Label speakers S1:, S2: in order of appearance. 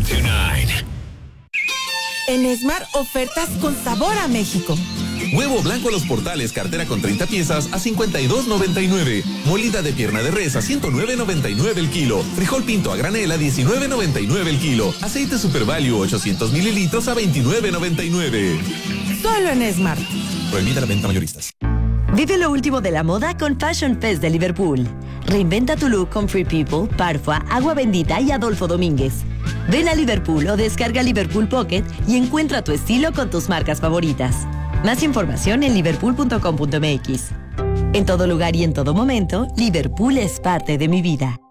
S1: 1029.
S2: En Smart, ofertas con sabor a México.
S3: Huevo blanco a los portales, cartera con 30 piezas a $52.99. Molida de pierna de res a $109.99 el kilo. Frijol pinto a granel a $19.99 el kilo. Aceite Super Value 800 mililitros a $29.99.
S2: Solo en Smart.
S3: Prohibida la venta mayoristas.
S4: Vive lo último de la moda con Fashion Fest de Liverpool. Reinventa tu look con Free People, Parfua, Agua Bendita y Adolfo Domínguez. Ven a Liverpool o descarga Liverpool Pocket y encuentra tu estilo con tus marcas favoritas. Más información en liverpool.com.mx. En todo lugar y en todo momento, Liverpool es parte de mi vida.